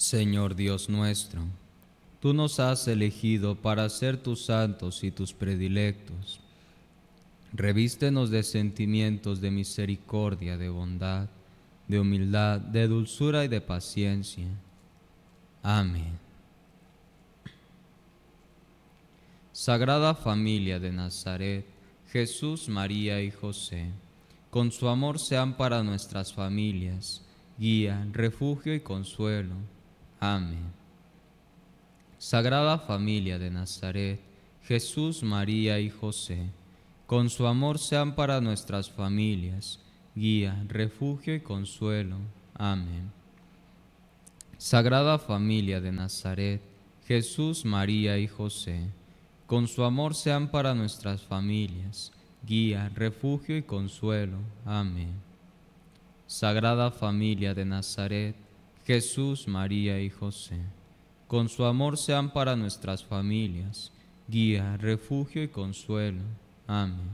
Señor Dios nuestro, tú nos has elegido para ser tus santos y tus predilectos. Revístenos de sentimientos de misericordia, de bondad, de humildad, de dulzura y de paciencia. Amén. Sagrada Familia de Nazaret, Jesús, María y José, con su amor sean para nuestras familias guía, refugio y consuelo. Amén. Sagrada Familia de Nazaret, Jesús, María y José, con su amor sean para nuestras familias guía, refugio y consuelo. Amén. Sagrada Familia de Nazaret, Jesús, María y José, con su amor sean para nuestras familias guía, refugio y consuelo. Amén. Sagrada Familia de Nazaret, Jesús, María y José, con su amor sean para nuestras familias guía, refugio y consuelo. Amén.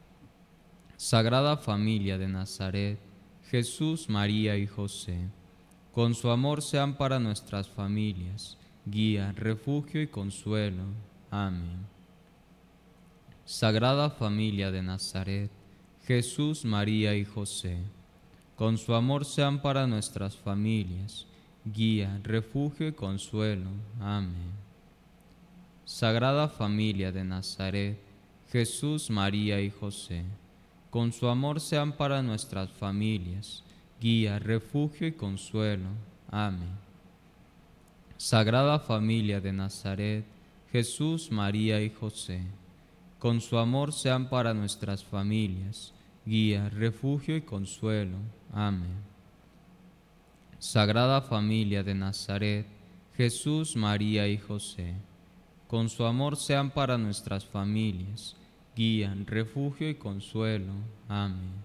Sagrada Familia de Nazaret, Jesús, María y José, con su amor sean para nuestras familias guía, refugio y consuelo. Amén. Sagrada Familia de Nazaret, Jesús, María y José, con su amor sean para nuestras familias guía, refugio y consuelo. Amén. Sagrada Familia de Nazaret, Jesús, María y José, con su amor sean para nuestras familias guía, refugio y consuelo. Amén. Sagrada Familia de Nazaret, Jesús, María y José, con su amor sean para nuestras familias guía, refugio y consuelo. Amén. Sagrada Familia de Nazaret, Jesús, María y José, con su amor sean para nuestras familias guía, refugio y consuelo. Amén.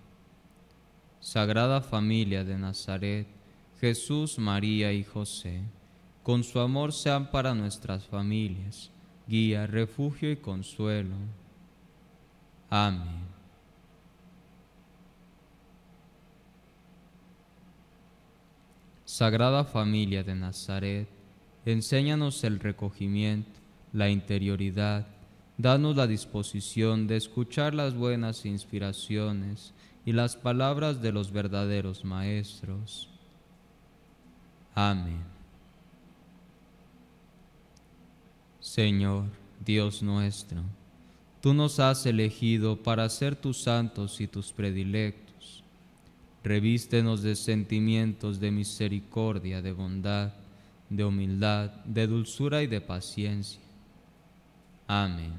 Sagrada Familia de Nazaret, Jesús, María y José, con su amor sean para nuestras familias guía, refugio y consuelo. Amén. Sagrada Familia de Nazaret, enséñanos el recogimiento, la interioridad, danos la disposición de escuchar las buenas inspiraciones y las palabras de los verdaderos maestros. Amén. Señor, Dios nuestro, tú nos has elegido para ser tus santos y tus predilectos. Revístenos de sentimientos de misericordia, de bondad, de humildad, de dulzura y de paciencia. Amén.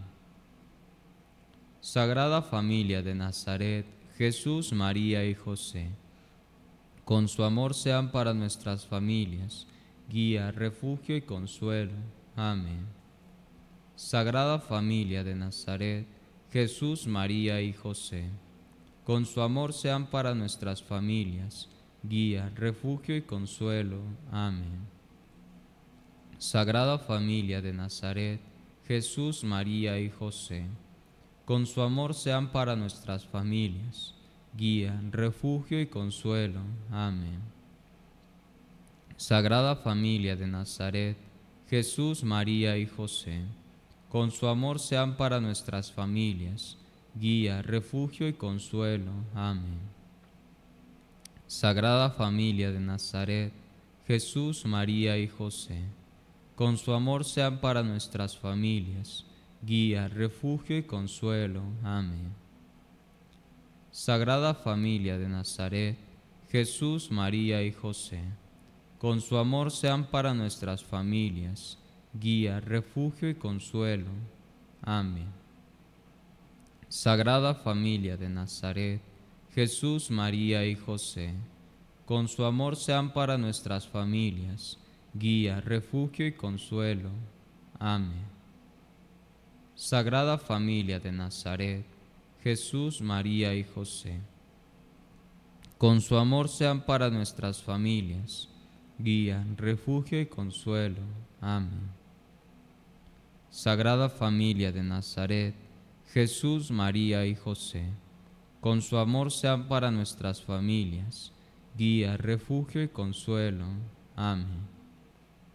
Sagrada Familia de Nazaret, Jesús, María y José, con su amor sean para nuestras familias guía, refugio y consuelo. Amén. Sagrada Familia de Nazaret, Jesús, María y José, con su amor sean para nuestras familias guía, refugio y consuelo. Amén. Sagrada Familia de Nazaret, Jesús, María y José, con su amor sean para nuestras familias guía, refugio y consuelo. Amén. Sagrada Familia de Nazaret, Jesús, María y José, con su amor sean para nuestras familias guía, refugio y consuelo. Amén. Sagrada Familia de Nazaret, Jesús, María y José, con su amor sean para nuestras familias guía, refugio y consuelo. Amén. Sagrada Familia de Nazaret, Jesús, María y José, con su amor sean para nuestras familias guía, refugio y consuelo. Amén. Sagrada Familia de Nazaret, Jesús, María y José, con su amor sean para nuestras familias guía, refugio y consuelo. Amén. Sagrada Familia de Nazaret, Jesús, María y José, con su amor sean para nuestras familias guía, refugio y consuelo. Amén. Sagrada Familia de Nazaret, Jesús, María y José, con su amor sean para nuestras familias guía, refugio y consuelo. Amén.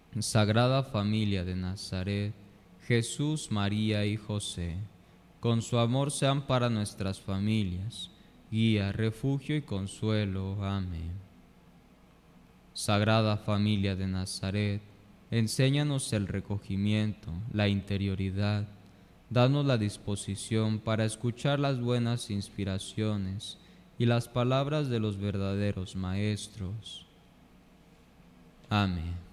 Sagrada Familia de Nazaret, Jesús, María y José, con su amor sean para nuestras familias, guía, refugio y consuelo. Amén. Sagrada Familia de Nazaret, enséñanos el recogimiento, la interioridad, danos la disposición para escuchar las buenas inspiraciones y las palabras de los verdaderos maestros. Amén.